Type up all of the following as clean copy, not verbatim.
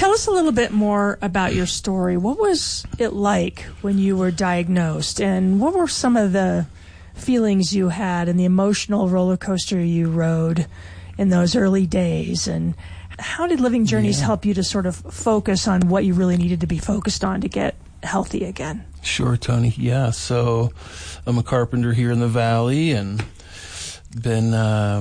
Tell us a little bit more about your story. What was it like when you were diagnosed, and what were some of the feelings you had and the emotional roller coaster you rode in those early days? And how did Living Journeys help you to sort of focus on what you really needed to be focused on to get healthy again? Sure, Tony. Yeah, so I'm a carpenter here in the Valley and been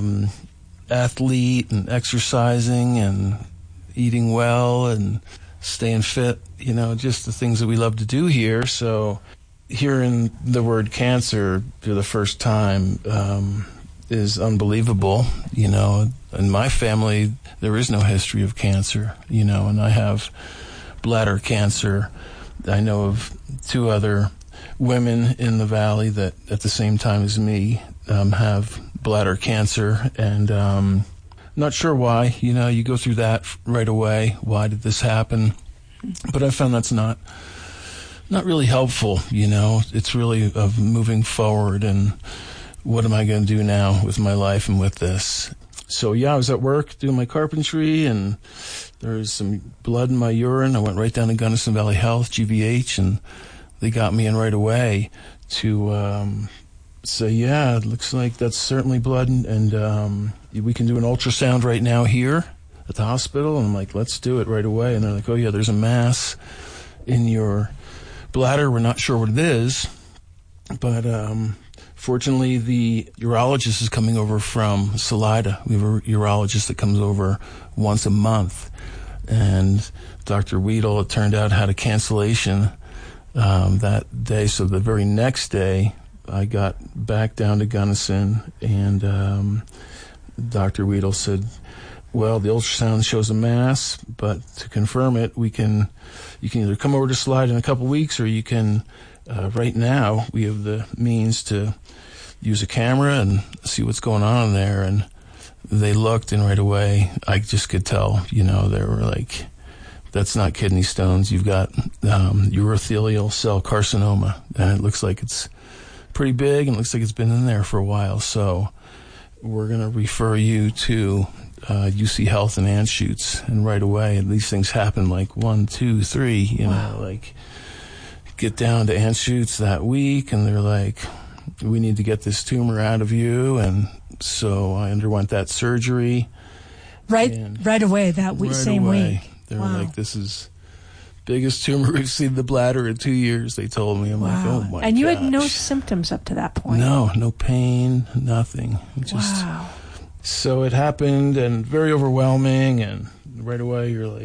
athlete and exercising and eating well and staying fit, just the things that we love to do here. So hearing the word cancer for the first time is unbelievable. In my family, there is no history of cancer, and I have bladder cancer. I know of 2 other women in the Valley that at the same time as me have bladder cancer, and not sure why. You go through that right away. Why did this happen? But I found that's not really helpful. It's really of moving forward and what am I going to do now with my life and with this. So I was at work doing my carpentry, and there was some blood in my urine. I went right down to Gunnison Valley Health, GVH, and they got me in right away to say, it looks like that's certainly blood, and we can do an ultrasound right now here at the hospital. And I'm like, let's do it right away. And they're like, oh yeah, there's a mass in your bladder. We're not sure what it is, but fortunately the urologist is coming over from Salida. We have a urologist that comes over once a month, and Dr. Weedle, it turned out, had a cancellation that day. So the very next day I got back down to Gunnison, and Dr. Weedle said, well, the ultrasound shows a mass, but to confirm it, you can either come over to Salida in a couple weeks, or you can, right now, we have the means to use a camera and see what's going on in there. And they looked, and right away, I just could tell, they were like, that's not kidney stones. You've got urothelial cell carcinoma, and it looks like it's pretty big, and it looks like it's been in there for a while. So we're going to refer you to UC Health in Anschutz. And right away, these things happen like 1, 2, 3, Wow. Get down to Anschutz that week, and they're like, we need to get this tumor out of you. And so I underwent that surgery. Right away that week, same week. They were like, this is biggest tumor we've seen in the bladder in 2 years, they told me. I'm like, oh my God. And you had no symptoms up to that point? No pain, nothing. Wow. So it happened, and very overwhelming, and right away you're like,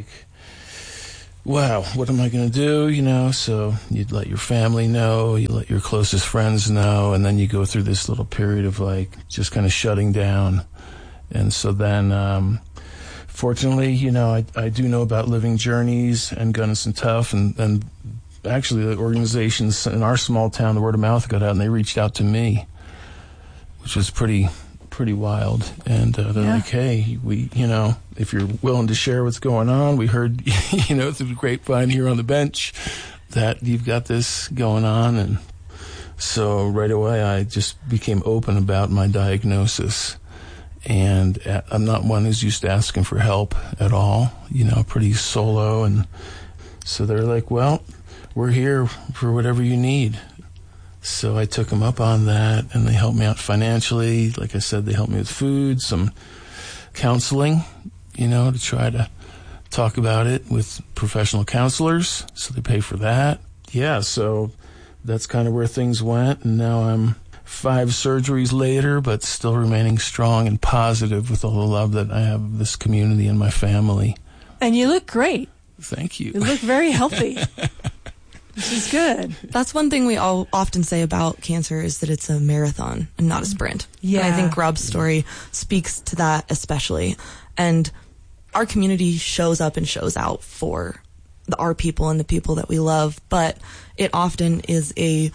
wow, what am I going to do? So you'd let your family know, you let your closest friends know, and then you go through this little period of just kind of shutting down. And so then, fortunately, I do know about Living Journeys and Gunnison Tough, and actually the organizations in our small town, the word of mouth got out, and they reached out to me, which was pretty wild. And they're like, hey, we, if you're willing to share what's going on, we heard, through the grapevine here on the bench that you've got this going on. And so right away I just became open about my diagnosis. And I'm not one who's used to asking for help at all, pretty solo. And so they're like, well, we're here for whatever you need. So I took them up on that, and they helped me out financially. Like I said, they helped me with food, some counseling, to try to talk about it with professional counselors. So they pay for that. Yeah, so that's kind of where things went. And now I'm 5 surgeries later, but still remaining strong and positive with all the love that I have of this community and my family. And you look great. Thank you. You look very healthy. This is good. That's one thing we all often say about cancer, is that it's a marathon and not a sprint. Yeah. And I think Rob's story speaks to that especially. And our community shows up and shows out for our people and the people that we love, but it often is a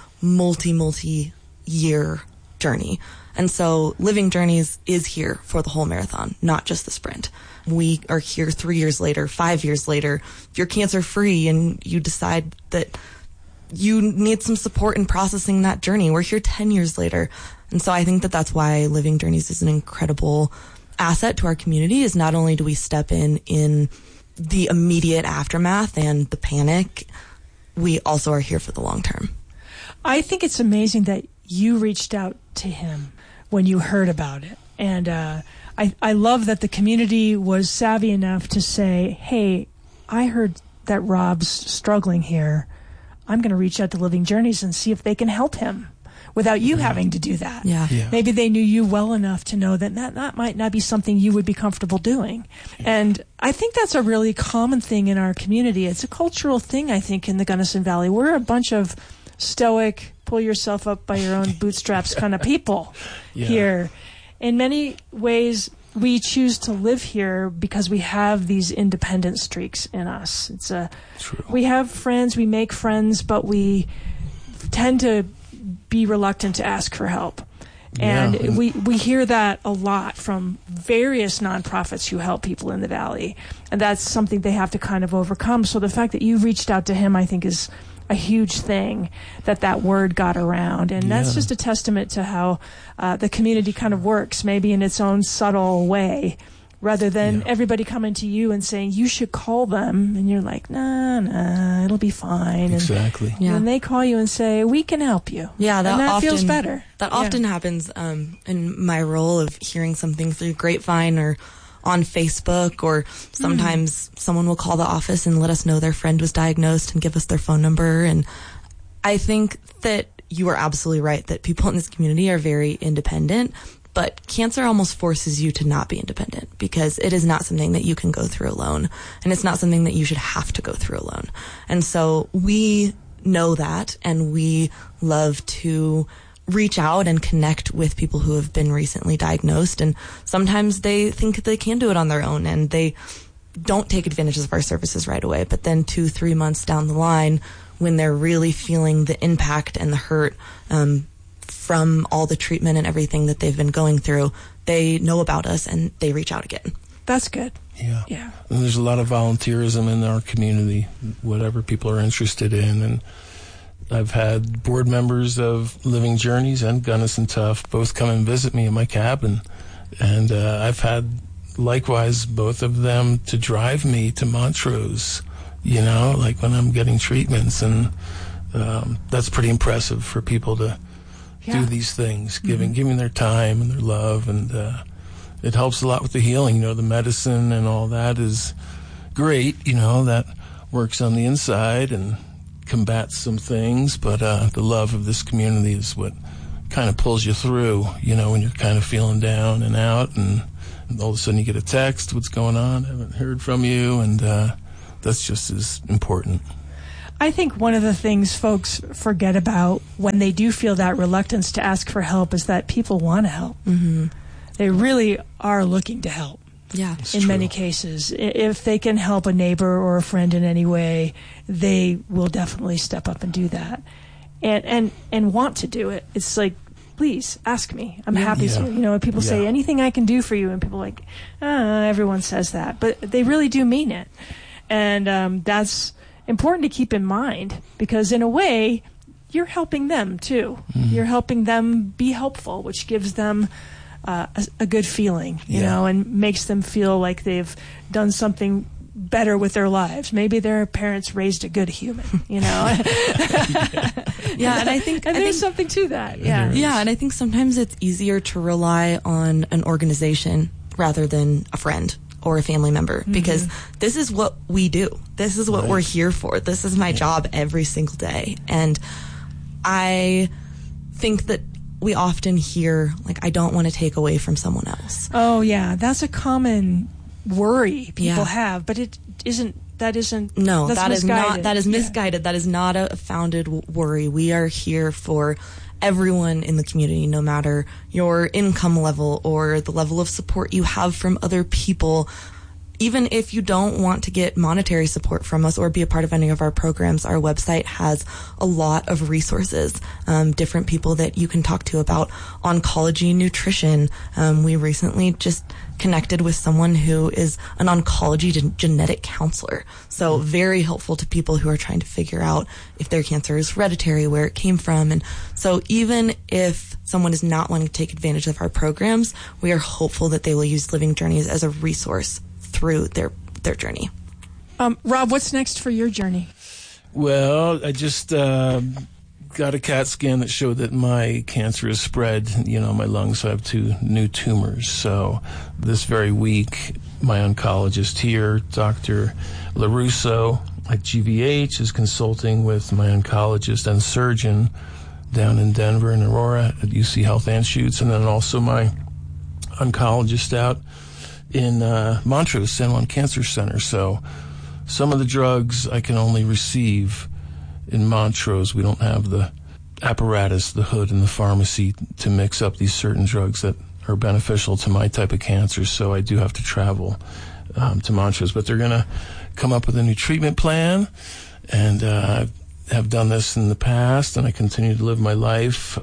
multi-year journey. And so Living Journeys is here for the whole marathon, not just the sprint. We are here 3 years later, 5 years later. If you're cancer-free and you decide that you need some support in processing that journey, we're here 10 years later. And so I think that that's why Living Journeys is an incredible asset to our community, is not only do we step in the immediate aftermath and the panic, we also are here for the long term. I think it's amazing that you reached out to him when you heard about it. And I love that the community was savvy enough to say, hey, I heard that Rob's struggling here. I'm going to reach out to Living Journeys and see if they can help him without you having to do that. Yeah. Maybe they knew you well enough to know that might not be something you would be comfortable doing. And I think that's a really common thing in our community. It's a cultural thing, I think, in the Gunnison Valley. We're a bunch of stoic, pull yourself up by your own bootstraps kind of people here. In many ways, we choose to live here because we have these independent streaks in us. We have friends, we make friends, but we tend to be reluctant to ask for help. And we hear that a lot from various nonprofits who help people in the Valley. And that's something they have to kind of overcome. So the fact that you reached out to him, I think, is a huge thing, that word got around. And that's just a testament to how the community kind of works, maybe in its own subtle way, rather than everybody coming to you and saying, you should call them. And you're like, nah, it'll be fine. Exactly. And when they call you and say, we can help you. Yeah, that often feels better. That often happens in my role of hearing something through Grapevine or on Facebook, or sometimes someone will call the office and let us know their friend was diagnosed and give us their phone number. And I think that you are absolutely right that people in this community are very independent, but cancer almost forces you to not be independent, because it is not something that you can go through alone, and it's not something that you should have to go through alone. And so we know that, and we love to reach out and connect with people who have been recently diagnosed, and sometimes they think they can do it on their own and they don't take advantage of our services right away, but then 2-3 months down the line, when they're really feeling the impact and the hurt from all the treatment and everything that they've been going through, they know about us and they reach out again. That's good. Yeah. And there's a lot of volunteerism in our community, whatever people are interested in. And I've had board members of Living Journeys and Gunnison Tough both come and visit me in my cabin. And I've had, likewise, both of them to drive me to Montrose, like when I'm getting treatments. And that's pretty impressive for people to do these things, giving their time and their love. And it helps a lot with the healing. The medicine and all that is great, that works on the inside and combats some things, but the love of this community is what kind of pulls you through, when you're kind of feeling down and out, and all of a sudden you get a text, what's going on, I haven't heard from you, and that's just as important. I think one of the things folks forget about when they do feel that reluctance to ask for help is that people want to help. Mm-hmm. They really are looking to help. Yeah, in many cases. If they can help a neighbor or a friend in any way, they will definitely step up and do that, and want to do it. It's like, please ask me. I'm happy to. People say anything I can do for you, and people are like, everyone says that, but they really do mean it, and that's important to keep in mind, because in a way, you're helping them too. Mm-hmm. You're helping them be helpful, which gives them a good feeling, and makes them feel like they've done something better with their lives. Maybe their parents raised a good human, Yeah, and I think there's something to that. Yeah, and I think sometimes it's easier to rely on an organization rather than a friend or a family member, because this is what we do. This is what we're here for. This is my job every single day. And I think that we often hear, I don't want to take away from someone else. Oh, yeah. That's a common worry people have, but it isn't. That isn't. No, that's that misguided. is not. That is misguided. Yeah. That is not a founded worry. We are here for everyone in the community, no matter your income level or the level of support you have from other people. Even if you don't want to get monetary support from us or be a part of any of our programs, our website has a lot of resources, different people that you can talk to about oncology, nutrition. We recently just connected with someone who is an oncology genetic counselor. So very helpful to people who are trying to figure out if their cancer is hereditary, where it came from. And so even if someone is not wanting to take advantage of our programs, we are hopeful that they will use Living Journeys as a resource through their journey. Rob, what's next for your journey? Well, I just got a CAT scan that showed that my cancer has spread, my lungs. So I have 2 new tumors. So this very week, my oncologist here, Dr. LaRusso at GVH, is consulting with my oncologist and surgeon down in Denver and Aurora at UC Health Anschutz, and then also my oncologist out in Montrose, San Juan Cancer Center. So some of the drugs I can only receive in Montrose. We don't have the apparatus, the hood, and the pharmacy to mix up these certain drugs that are beneficial to my type of cancer, so I do have to travel to Montrose. But they're going to come up with a new treatment plan, and I have done this in the past, and I continue to live my life.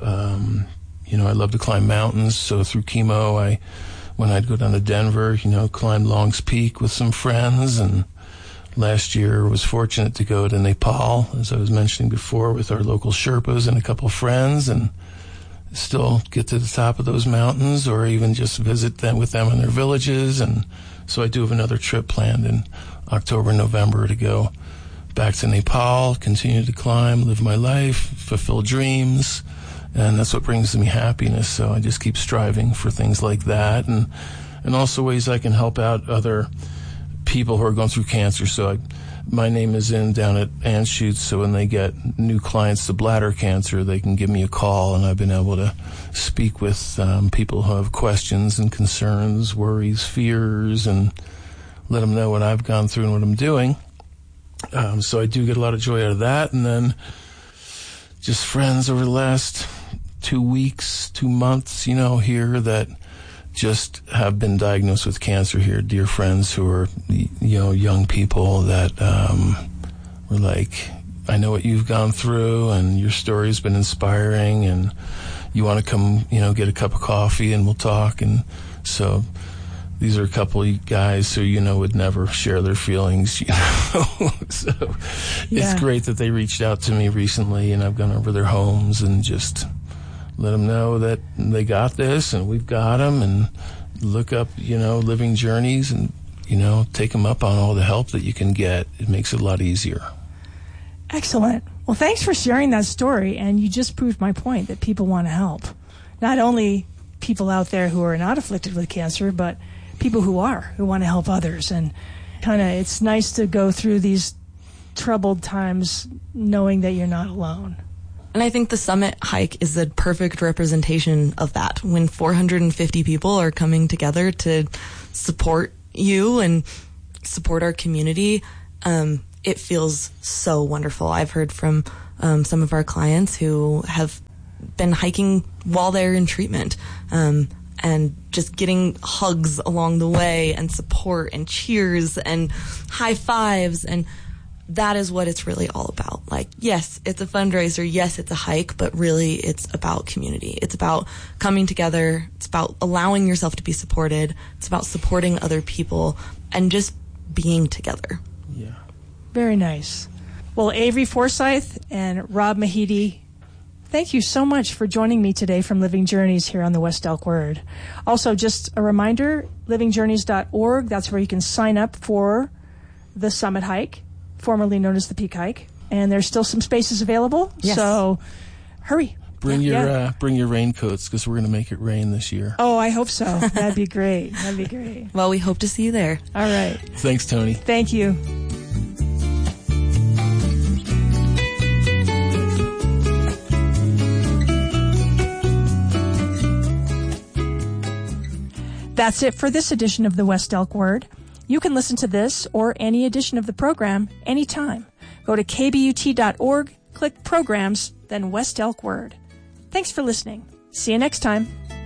I love to climb mountains, so through chemo, when I'd go down to Denver, climb Long's Peak with some friends, and last year was fortunate to go to Nepal, as I was mentioning before, with our local Sherpas and a couple of friends, and still get to the top of those mountains or even just visit them with them in their villages. And so I do have another trip planned in October, November to go back to Nepal, continue to climb, live my life, fulfill dreams, and that's what brings me happiness. So I just keep striving for things like that, and also ways I can help out other people who are going through cancer. So my name is down at Anschutz, so when they get new clients to bladder cancer, they can give me a call, and I've been able to speak with people who have questions and concerns, worries, fears, and let them know what I've gone through and what I'm doing. So I do get a lot of joy out of that. And then just friends over the last 2 weeks, 2 months, here that just have been diagnosed with cancer here. Dear friends who are, young people that were like, I know what you've gone through, and your story's been inspiring, and you want to come, get a cup of coffee and we'll talk. And so these are a couple of guys who, would never share their feelings, So It's great that they reached out to me recently, and I've gone over their homes and just let them know that they got this and we've got them, and look up, Living Journeys, and, take them up on all the help that you can get. It makes it a lot easier. Excellent. Well, thanks for sharing that story, and you just proved my point that people want to help. Not only people out there who are not afflicted with cancer, but people who want to help others. And it's nice to go through these troubled times knowing that you're not alone. And I think the summit hike is a perfect representation of that. When 450 people are coming together to support you and support our community, it feels so wonderful. I've heard from some of our clients who have been hiking while they're in treatment, and just getting hugs along the way, and support and cheers and high fives, and that is what it's really all about. Like, yes, it's a fundraiser, yes, it's a hike, but really it's about community. It's about coming together. It's about allowing yourself to be supported. It's about supporting other people and just being together. Yeah. Very nice. Well, Avery Forsyth and Rob Mahidi, thank you so much for joining me today from Living Journeys here on the West Elk Word. Also, just a reminder, livingjourneys.org, that's where you can sign up for the Summit Hike, formerly known as the Peak Hike. And there's still some spaces available, yes. So hurry. Bring your raincoats, because we're going to make it rain this year. Oh, I hope so. That'd be great. That'd be great. Well, we hope to see you there. All right. Thanks, Tony. Thank you. That's it for this edition of the West Elk Word. You can listen to this or any edition of the program anytime. Go to kbut.org, click Programs, then West Elk Word. Thanks for listening. See you next time.